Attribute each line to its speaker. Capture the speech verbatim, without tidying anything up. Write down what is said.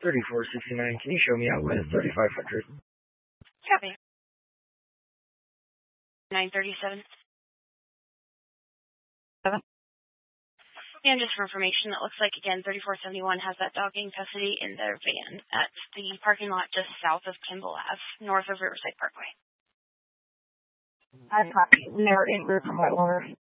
Speaker 1: thirty-four sixty-nine. Can you show me out with thirty-five hundred?
Speaker 2: Copy. nine thirty-seven.
Speaker 3: Seven.
Speaker 2: And just for information, it looks like, again, thirty-four seventy-one has that dog in custody in their van at the parking lot just south of Kimball Avenue, north of Riverside Parkway.
Speaker 3: I copy. They're en route from Whitewater.